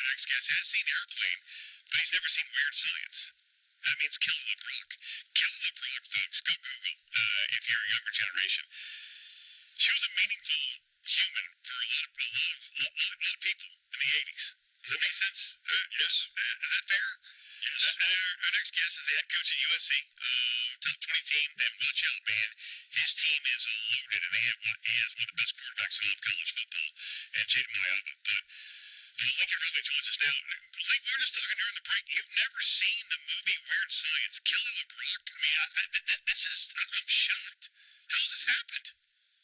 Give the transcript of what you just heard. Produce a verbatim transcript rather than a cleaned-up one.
next guest has seen Airplane, but he's never seen Weird Science. That means Kelly LeBrock. Kelly LeBrock, folks, go Google uh, if you're a younger generation. She was a meaningful human for a lot of, a lot of, lot, lot, lot of people in the eighties. Does that make sense? Uh, yes. Uh, is that fair? Yes. Uh, and our, our next guest is the head coach at U S C, uh, top twenty team. They have Watch Out Man. His team is loaded, and they have one, he has one of the best quarterbacks in all of college football, and Jaden Mayaba. But uh, Lincoln Riley joins us now. Like we were just talking during the break, you've never seen the movie Weird Science. Kelly LeBrock. I mean, I, I, th- this is. I'm shocked. How's this happened?